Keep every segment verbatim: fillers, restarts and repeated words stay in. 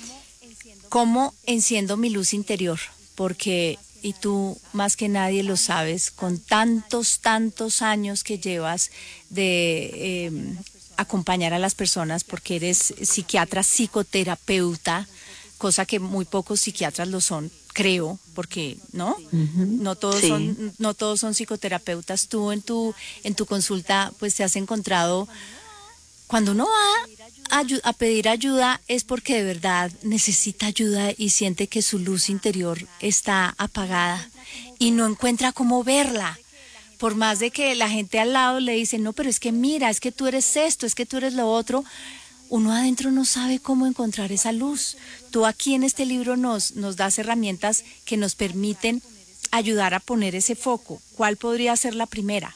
¿Cómo enciendo mi luz interior? Porque, y tú más que nadie lo sabes, con tantos, tantos años que llevas de eh, acompañar a las personas, porque eres psiquiatra, psicoterapeuta, cosa que muy pocos psiquiatras lo son, creo, porque, ¿no? Ujú. No todos Sí. son, no todos son psicoterapeutas. Tú en tu, en tu consulta, pues te has encontrado, cuando uno va a, ayu- a pedir ayuda es porque de verdad necesita ayuda y siente que su luz interior está apagada y no encuentra cómo verla. Por más de que la gente al lado le dice, no, pero es que mira, es que tú eres esto, es que tú eres lo otro, uno adentro no sabe cómo encontrar esa luz. Tú aquí en este libro nos, nos das herramientas que nos permiten ayudar a poner ese foco. ¿Cuál podría ser la primera?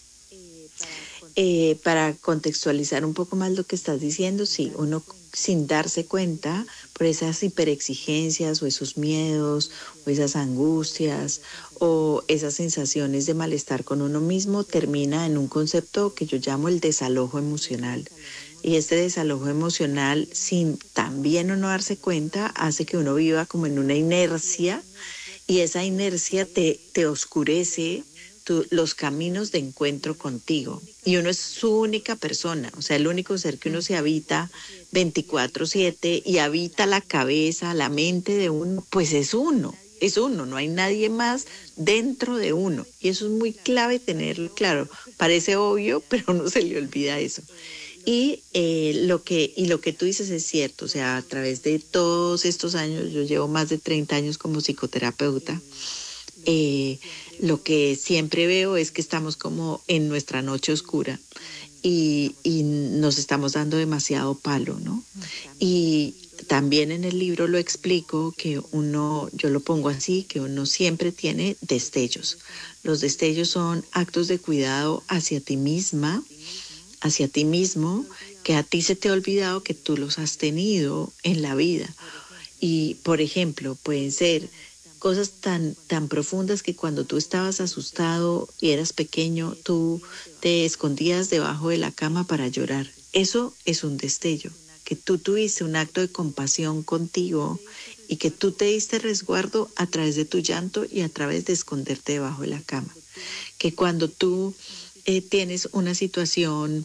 Eh, para contextualizar un poco más lo que estás diciendo, sí, uno sin darse cuenta por esas hiperexigencias o esos miedos o esas angustias o esas sensaciones de malestar con uno mismo termina en un concepto que yo llamo el desalojo emocional. Y este desalojo emocional, sin también uno darse cuenta, hace que uno viva como en una inercia y esa inercia te, te oscurece tu, los caminos de encuentro contigo. Y uno es su única persona, o sea, el único ser que uno se habita veinticuatro siete y habita la cabeza, la mente de uno, pues es uno, es uno, no hay nadie más dentro de uno. Y eso es muy clave tenerlo claro. Parece obvio, pero no se le olvida eso. Y, eh, lo que, y lo que tú dices es cierto, o sea, a través de todos estos años, yo llevo más de treinta años como psicoterapeuta, eh, lo que siempre veo es que estamos como en nuestra noche oscura y, y nos estamos dando demasiado palo, ¿no? Y también en el libro lo explico que uno, yo lo pongo así, que uno siempre tiene destellos. Los destellos son actos de cuidado hacia ti misma, hacia ti mismo, que a ti se te ha olvidado que tú los has tenido en la vida. Y, por ejemplo, pueden ser cosas tan, tan profundas que cuando tú estabas asustado y eras pequeño, tú te escondías debajo de la cama para llorar. Eso es un destello, que tú tuviste un acto de compasión contigo y que tú te diste resguardo a través de tu llanto y a través de esconderte debajo de la cama. Que cuando tú eh, tienes una situación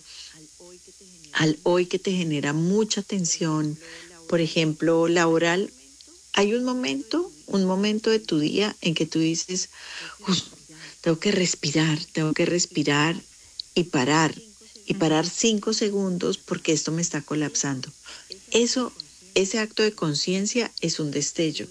al hoy que te genera mucha tensión, por ejemplo, laboral, hay un momento, un momento de tu día en que tú dices, "Uf, tengo que respirar, tengo que respirar y parar, y parar cinco segundos porque esto me está colapsando". Eso, ese acto de conciencia es un destello.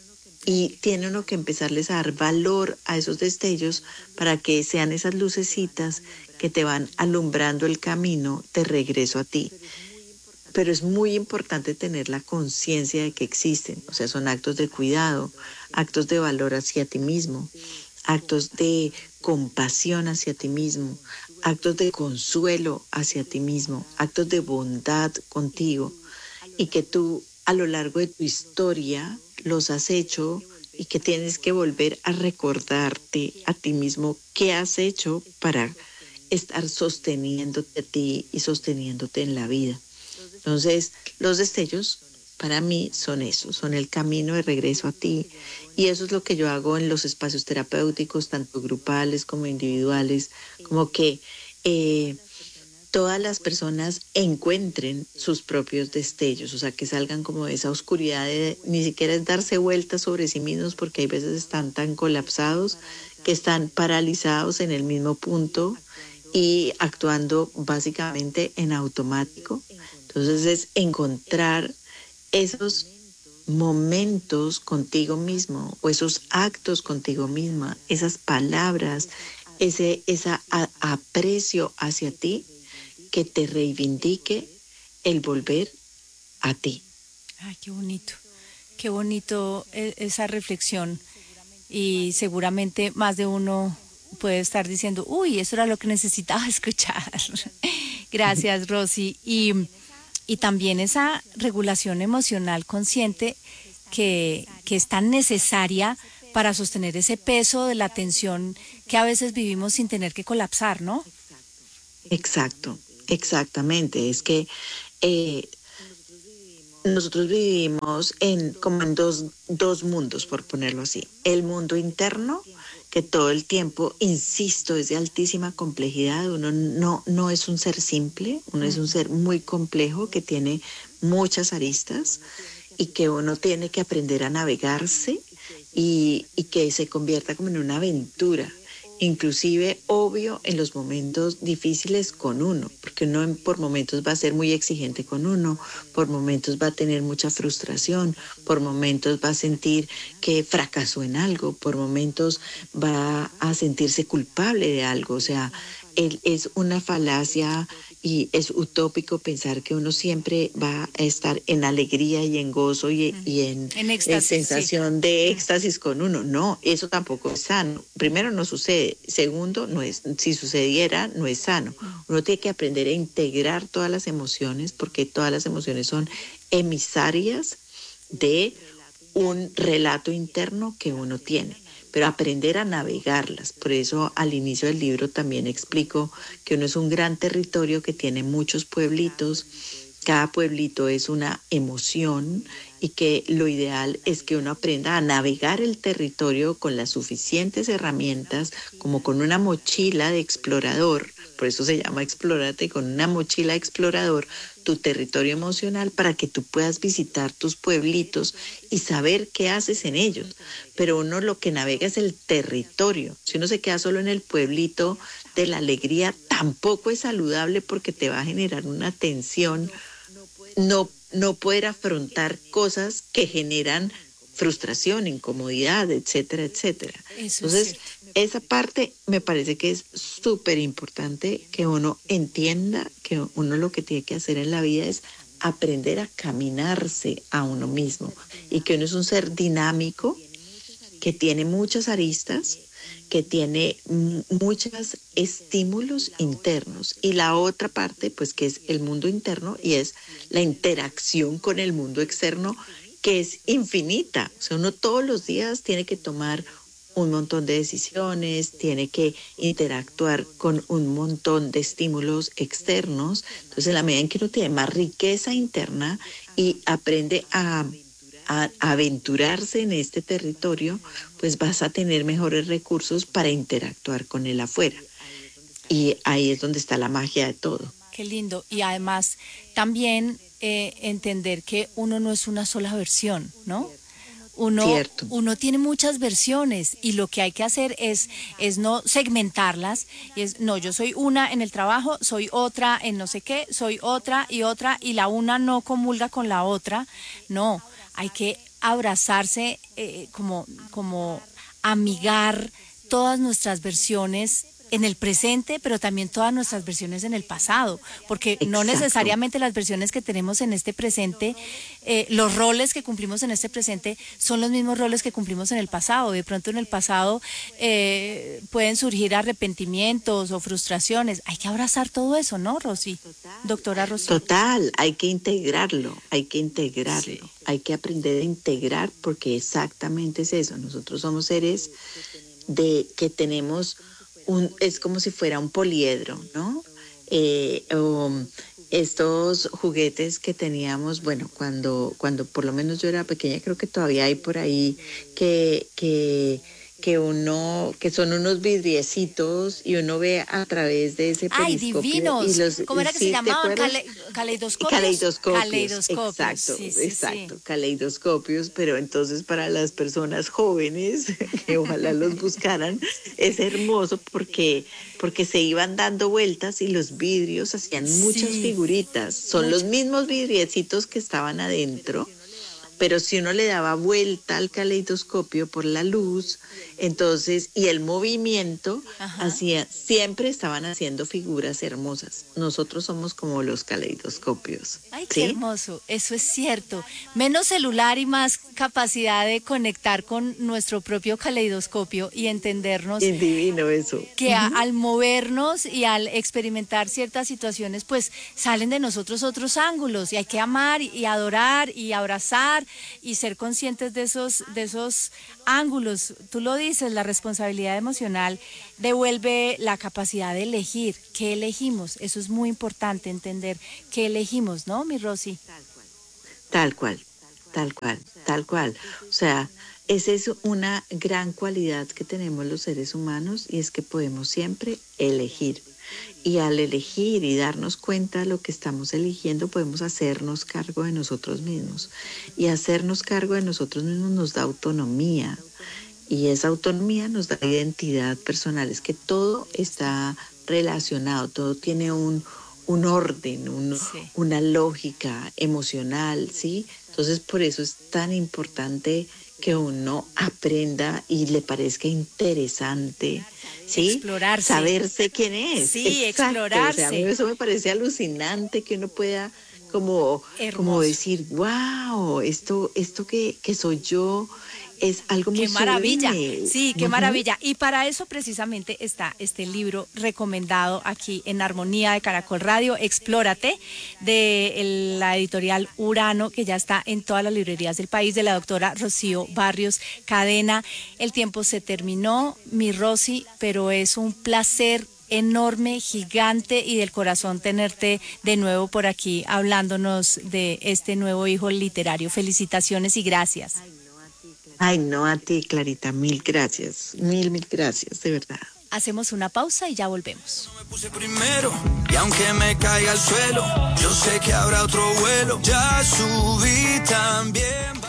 Y tiene uno que empezarles a dar valor a esos destellos para que sean esas lucecitas que te van alumbrando el camino de regreso a ti. Pero es muy importante tener la conciencia de que existen, o sea, son actos de cuidado, actos de valor hacia ti mismo, actos de compasión hacia ti mismo, actos de consuelo hacia ti mismo, actos de bondad contigo y que tú a lo largo de tu historia los has hecho y que tienes que volver a recordarte a ti mismo qué has hecho para estar sosteniéndote a ti y sosteniéndote en la vida. Entonces, los destellos para mí son eso, son el camino de regreso a ti. Y eso es lo que yo hago en los espacios terapéuticos, tanto grupales como individuales, como que eh, todas las personas encuentren sus propios destellos, o sea, que salgan como de esa oscuridad de ni siquiera es darse vueltas sobre sí mismos, porque hay veces están tan colapsados que están paralizados en el mismo punto y actuando básicamente en automático. Entonces es encontrar esos momentos contigo mismo o esos actos contigo misma, esas palabras, ese esa a- aprecio hacia ti que te reivindique el volver a ti. Ay, qué bonito, qué bonito e- esa reflexión. Y seguramente más de uno puede estar diciendo, uy, eso era lo que necesitaba escuchar. Gracias, Rosy. Y, y también esa regulación emocional consciente que, que es tan necesaria para sostener ese peso de la tensión que a veces vivimos sin tener que colapsar, ¿no? Exacto, exactamente. Es que eh, nosotros vivimos en como en dos, dos mundos, por ponerlo así. El mundo interno, que todo el tiempo, insisto, es de altísima complejidad. Uno no, no es un ser simple, uno es un ser muy complejo que tiene muchas aristas y que uno tiene que aprender a navegarse y, y que se convierta como en una aventura. Inclusive, obvio, en los momentos difíciles con uno, porque uno en- por momentos va a ser muy exigente con uno, por momentos va a tener mucha frustración, por momentos va a sentir que fracasó en algo, por momentos va a sentirse culpable de algo. O sea, él es una falacia y es utópico pensar que uno siempre va a estar en alegría y en gozo y, y en En eh, éxtasis, sí. sensación de éxtasis con uno. No, eso tampoco es sano. Primero, no sucede. Segundo, no es, si sucediera, no es sano. Uno tiene que aprender a integrar todas las emociones porque todas las emociones son emisarias de un relato interno que uno tiene, pero aprender a navegarlas. Por eso al inicio del libro también explico que uno es un gran territorio que tiene muchos pueblitos, cada pueblito es una emoción y que lo ideal es que uno aprenda a navegar el territorio con las suficientes herramientas, como con una mochila de explorador, por eso se llama Explórate, con una mochila de explorador, tu territorio emocional para que tú puedas visitar tus pueblitos y saber qué haces en ellos. Pero uno lo que navega es el territorio. Si uno se queda solo en el pueblito de la alegría, tampoco es saludable porque te va a generar una tensión, no, no poder afrontar cosas que generan frustración, incomodidad, etcétera, etcétera. Eso es Entonces, cierto. esa parte me parece que es súper importante que uno entienda que uno lo que tiene que hacer en la vida es aprender a caminarse a uno mismo y que uno es un ser dinámico que tiene muchas aristas, que tiene m- muchos estímulos internos y la otra parte pues que es el mundo interno y es la interacción con el mundo externo que es infinita. O sea, uno todos los días tiene que tomar un montón de decisiones, tiene que interactuar con un montón de estímulos externos. Entonces, en la medida en que uno tiene más riqueza interna y aprende a, a aventurarse en este territorio, pues vas a tener mejores recursos para interactuar con el afuera. Y ahí es donde está la magia de todo. Qué lindo. Y además también eh, entender que uno no es una sola versión, ¿no? Uno, Cierto. uno tiene muchas versiones y lo que hay que hacer es, es no segmentarlas. Y es, no, yo soy una en el trabajo, soy otra en no sé qué, soy otra y otra y la una no comulga con la otra. No, hay que abrazarse, eh, como, como amigar todas nuestras versiones en el presente, pero también todas nuestras versiones en el pasado, porque no Exacto. necesariamente las versiones que tenemos en este presente, eh, los roles que cumplimos en este presente son los mismos roles que cumplimos en el pasado. De pronto en el pasado eh, pueden surgir arrepentimientos o frustraciones. Hay que abrazar todo eso, ¿no, Rosy? Doctora Rosy. Total, hay que integrarlo, hay que Sí. integrarlo, hay que aprender a integrar porque exactamente es eso. Nosotros somos seres de que tenemos un, es como si fuera un poliedro, ¿no? Eh, um, estos juguetes que teníamos, bueno, cuando, cuando por lo menos yo era pequeña, creo que todavía hay por ahí que, que, que uno, que son unos vidriecitos y uno ve a través de ese ¡Ay, periscopio y divinos! los, ¿Cómo era que se ¿sí te llamaban? acuerdas? Cale- ¿Caleidoscopios? Caleidoscopios, Caleidoscopios, exacto, sí, sí, sí. exacto, caleidoscopios, pero entonces para las personas jóvenes que ojalá los buscaran, es hermoso porque, porque se iban dando vueltas y los vidrios hacían muchas Sí, figuritas. Son los mucho. mismos vidriecitos que estaban adentro, pero si uno le daba vuelta al caleidoscopio por la luz, entonces, y el movimiento, Ajá. hacía, siempre estaban haciendo figuras hermosas. Nosotros somos como los caleidoscopios, Ay, qué ¿sí? hermoso, eso es cierto. Menos celular y más capacidad de conectar con nuestro propio caleidoscopio y entendernos Es divino eso. que a- al movernos y al experimentar ciertas situaciones, pues salen de nosotros otros ángulos y hay que amar y, y adorar y abrazar y ser conscientes de esos, de esos ángulos. Tú lo dices, la responsabilidad emocional devuelve la capacidad de elegir. ¿Qué elegimos? Eso es muy importante entender qué elegimos, ¿no, mi Rosy? Tal cual, tal cual, tal cual. O sea, esa es una gran cualidad que tenemos los seres humanos y es que podemos siempre elegir. Y al elegir y darnos cuenta de lo que estamos eligiendo, podemos hacernos cargo de nosotros mismos. Y hacernos cargo de nosotros mismos nos da autonomía. Y esa autonomía nos da identidad personal. Es que todo está relacionado, todo tiene un, un orden, un, sí. una lógica emocional, ¿sí? Entonces, por eso es tan importante que uno aprenda y le parezca interesante, ¿sí? Explorarse. Saberse quién es. Sí, Exacto. explorarse. O sea, a mí eso me parece alucinante que uno pueda como, como decir, wow, esto, esto que, que soy yo es algo muy Qué maravilla, sublime. sí, qué uh-huh. maravilla. Y para eso precisamente está este libro recomendado aquí en Armonía de Caracol Radio, Explórate, de la editorial Urano, que ya está en todas las librerías del país, de la doctora Rocío Barrios Cadena. El tiempo se terminó, mi Rosy, pero es un placer enorme, gigante y del corazón tenerte de nuevo por aquí hablándonos de este nuevo hijo literario. Felicitaciones y gracias. Ay, no, a ti, Clarita, mil gracias, mil, mil gracias, de verdad. Hacemos una pausa y ya volvemos. Me puse primero y aunque me caiga al suelo, yo sé que habrá otro vuelo. Ya subí también.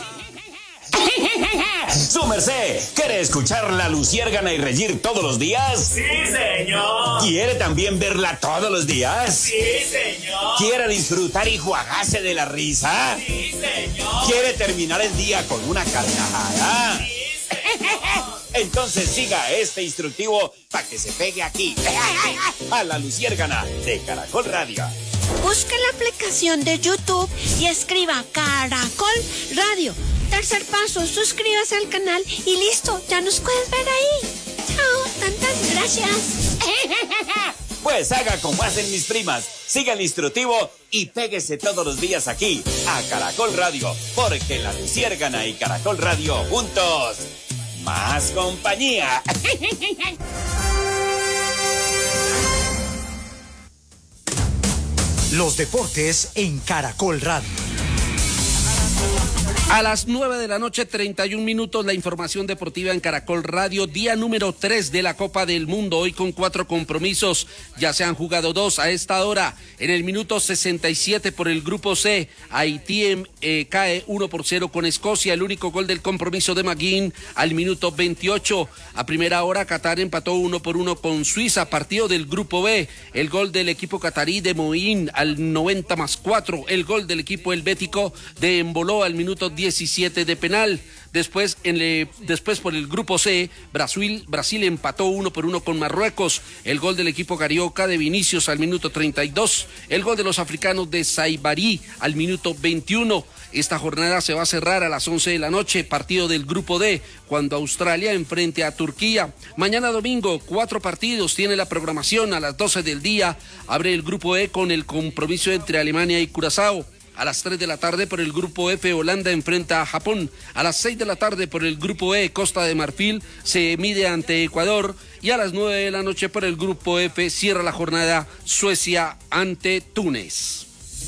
¡Su merced! ¿Quiere escuchar La Luciérgana y reír todos los días? ¡Sí, señor! ¿Quiere también verla todos los días? ¡Sí, señor! ¿Quiere disfrutar y juagarse de la risa? ¡Sí, señor! ¿Quiere terminar el día con una carcajada? ¡Sí, señor! Entonces siga este instructivo para que se pegue aquí, a La Luciérgana de Caracol Radio. Busque la aplicación de YouTube y escriba Caracol Radio. Tercer paso, suscríbase al canal y listo, ya nos puedes ver ahí. Chao, tantas gracias. Pues haga como hacen mis primas, siga el instructivo y péguese todos los días aquí, a Caracol Radio, porque La Luciérgana y Caracol Radio juntos, más compañía. Los deportes en Caracol Radio. A las nueve de la noche, treinta y un minutos, la información deportiva en Caracol Radio, día número tres de la Copa del Mundo, hoy con cuatro compromisos, ya se han jugado dos a esta hora. En el minuto sesenta y siete por el grupo C, Haití eh, cae uno por cero con Escocia, el único gol del compromiso de McGinn al minuto veintiocho. A primera hora, Qatar empató uno por uno con Suiza, partido del grupo B, el gol del equipo catarí de Moín al noventa más cuatro, el gol del equipo helvético de Emboló al minuto diecisiete de penal. Después, en le, después por el grupo C, Brasil, Brasil empató uno por uno con Marruecos. El gol del equipo carioca de Vinicius al minuto treinta y dos. El gol de los africanos de Saibari al minuto veintiuno. Esta jornada se va a cerrar a las once de la noche, partido del grupo D, cuando Australia enfrente a Turquía. Mañana domingo, cuatro partidos tiene la programación. A las doce del día abre el grupo E con el compromiso entre Alemania y Curazao. A las tres de la tarde por el grupo F, Holanda enfrenta a Japón. A las seis de la tarde por el grupo E, Costa de Marfil se mide ante Ecuador. Y a las nueve de la noche por el grupo F cierra la jornada Suecia ante Túnez.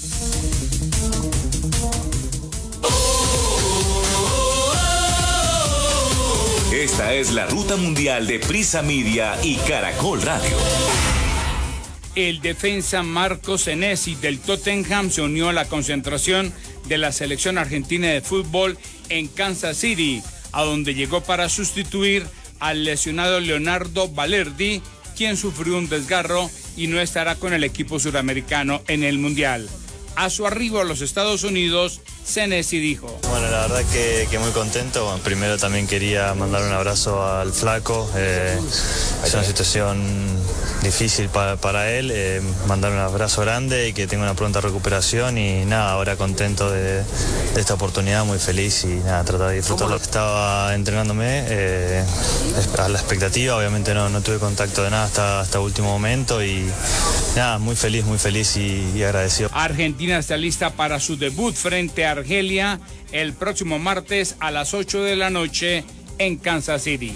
Esta es la ruta mundial de Prisa Media y Caracol Radio. El defensa Marco Senesi del Tottenham se unió a la concentración de la selección argentina de fútbol en Kansas City, a donde llegó para sustituir al lesionado Leonardo Balerdi, quien sufrió un desgarro y no estará con el equipo suramericano en el Mundial. A su arribo a los Estados Unidos, Senesi dijo: Bueno, la verdad que, que muy contento. Bueno, primero también quería mandar un abrazo al flaco. Eh, es una situación difícil para, para él. Eh, mandar un abrazo grande y que tenga una pronta recuperación. Y nada, ahora contento de, de esta oportunidad, muy feliz y nada, tratar de disfrutar lo que estaba entrenándome. Eh, a la expectativa, obviamente no, no tuve contacto de nada hasta, hasta último momento. Y nada, muy feliz, muy feliz y, y agradecido. Argentina está lista para su debut frente a Argelia el próximo martes a las ocho de la noche en Kansas City.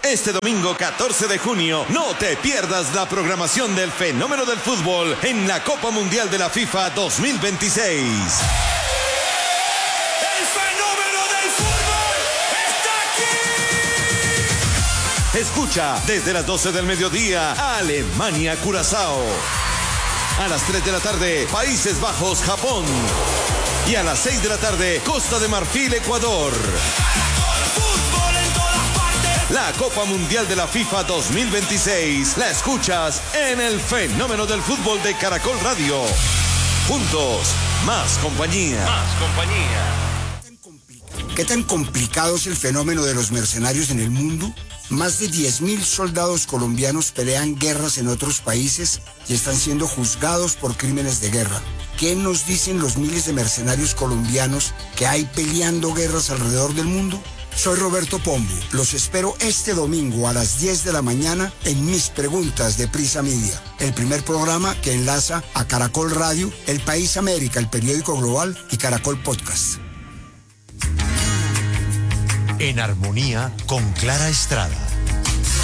Este domingo catorce de junio, no te pierdas la programación del fenómeno del fútbol en la Copa Mundial de la FIFA dos mil veintiséis. ¡El fenómeno del fútbol está aquí! Escucha desde las doce del mediodía Alemania-Curazao. A las tres de la tarde, Países Bajos-Japón. Y a las seis de la tarde, Costa de Marfil-Ecuador. La Copa Mundial de la FIFA dos mil veintiséis la escuchas en el fenómeno del fútbol de Caracol Radio. Juntos, más compañía. Más compañía. ¿Qué tan complicado es el fenómeno de los mercenarios en el mundo? Más de diez mil soldados colombianos pelean guerras en otros países y están siendo juzgados por crímenes de guerra. ¿Qué nos dicen los miles de mercenarios colombianos que hay peleando guerras alrededor del mundo? Soy Roberto Pombo. Los espero este domingo a las diez de la mañana en Mis Preguntas de Prisa Media, el primer programa que enlaza a Caracol Radio, El País América, el periódico global y Caracol Podcast. En armonía con Clara Estrada.